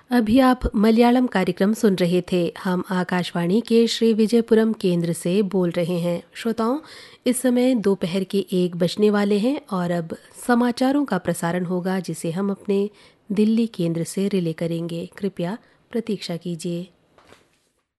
अभी आप मलयालम कार्यक्रम सुन रहे थे। हम आकाशवाणी के श्री विजयपुरम केंद्र से बोल रहे हैं। श्रोताओं, इस समय दोपहर के 1 बजने वाले हैं और अब समाचारों का प्रसारण होगा जिसे हम अपने दिल्ली केंद्र से रिले करेंगे। कृपया प्रतीक्षा कीजिए।